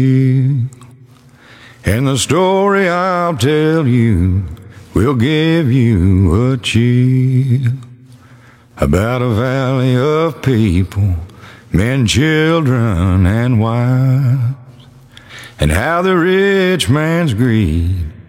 And the story I'll tell you will give you a chill about a valley of people, men, children, and wives, and how the rich man's greed